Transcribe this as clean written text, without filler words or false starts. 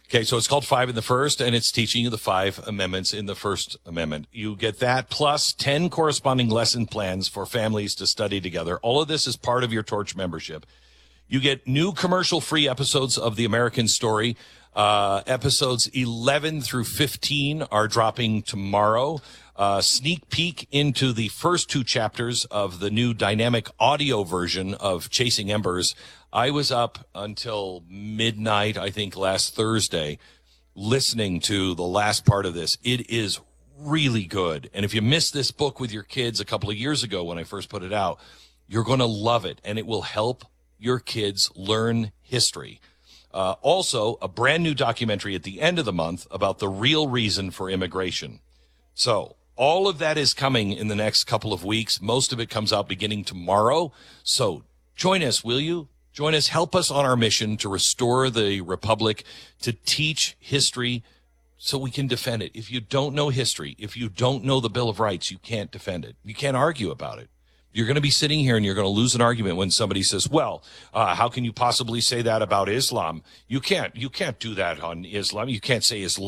Okay, so it's called Five in the First, and it's teaching you the 5 amendments in the First Amendment. You get that plus 10 corresponding lesson plans for families to study together. All of this is part of your Torch membership. You get new commercial-free episodes of The American Story. Episodes 11 through 15 are dropping tomorrow. Sneak peek into the first 2 chapters of the new dynamic audio version of Chasing Embers. I was up until midnight, I think, last Thursday, listening to the last part of this. It is really good. And if you missed this book with your kids a couple of years ago when I first put it out, you're going to love it, and it will help your kids learn history. Also, a brand new documentary at the end of the month about the real reason for immigration. So all of that is coming in the next couple of weeks. Most of it comes out beginning tomorrow. So join us, will you? Join us. Help us on our mission to restore the Republic, to teach history so we can defend it. If you don't know history, if you don't know the Bill of Rights, you can't defend it. You can't argue about it. You're going to be sitting here and you're going to lose an argument when somebody says, well, how can you possibly say that about Islam? You can't do that on Islam. You can't say Islam